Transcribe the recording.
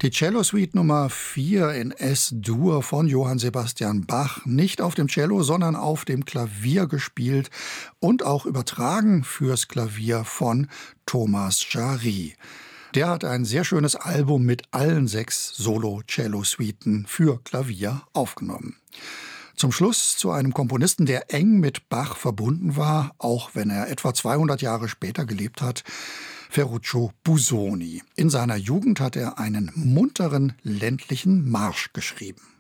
Die Cello-Suite Nummer 4 in S-Dur von Johann Sebastian Bach, nicht auf dem Cello, sondern auf dem Klavier gespielt und auch übertragen fürs Klavier von Thomas Jarry. Der hat ein sehr schönes Album mit allen 6 Solo-Cello-Suiten für Klavier aufgenommen. Zum Schluss zu einem Komponisten, der eng mit Bach verbunden war, auch wenn er etwa 200 Jahre später gelebt hat, Ferruccio Busoni. In seiner Jugend hat er einen munteren ländlichen Marsch geschrieben.